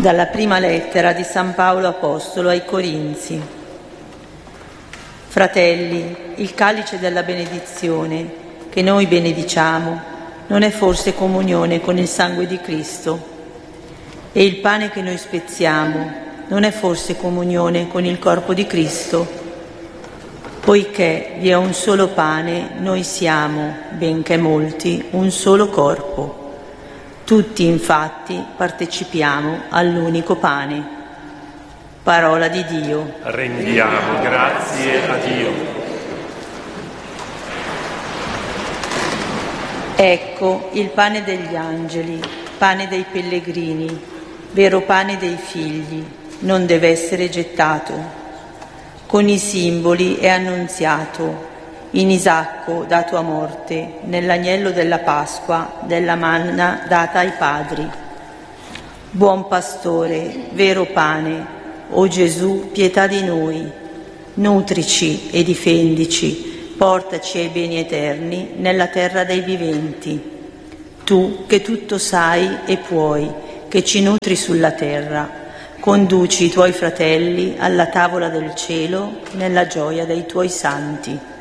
Dalla prima lettera di San Paolo Apostolo ai Corinzi. Fratelli, il calice della benedizione che noi benediciamo non è forse comunione con il sangue di Cristo? E il pane che noi spezziamo non è forse comunione con il corpo di Cristo? Poiché vi è un solo pane, noi siamo, benché molti, un solo corpo. Tutti infatti partecipiamo all'unico pane. Parola di Dio. Rendiamo grazie a Dio. Ecco il pane degli angeli, pane dei pellegrini, vero pane dei figli, non deve essere gettato. Con i simboli è annunziato. In Isacco dato a morte, nell'agnello della Pasqua, della manna data ai padri. Buon pastore, vero pane, o Gesù, pietà di noi, nutrici e difendici, portaci ai beni eterni nella terra dei viventi. Tu che tutto sai e puoi, che ci nutri sulla terra, conduci i tuoi fratelli alla tavola del cielo nella gioia dei tuoi santi.